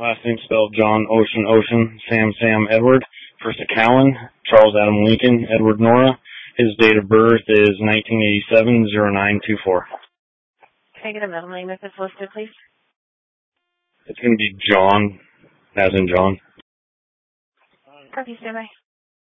Last name spelled John Ocean Ocean, Sam Edward. First to Cowan, Charles Adam Lincoln, Edward Nora. His date of birth is 1987-0924. Can I get a middle name if it's listed, please? It's going to be John, as in John. Okay, stand by.